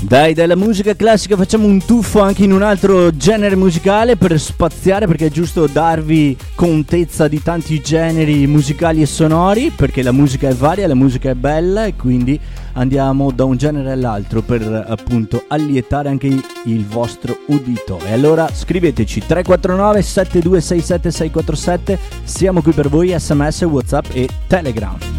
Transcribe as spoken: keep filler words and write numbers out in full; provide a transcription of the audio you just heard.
Dai, dalla musica classica facciamo un tuffo anche in un altro genere musicale per spaziare, perché è giusto darvi contezza di tanti generi musicali e sonori, perché la musica è varia, la musica è bella, e quindi andiamo da un genere all'altro per appunto allietare anche il vostro udito. E allora scriveteci tre quattro nove sette due sei sette sei quattro sette, siamo qui per voi, sms, whatsapp e telegram.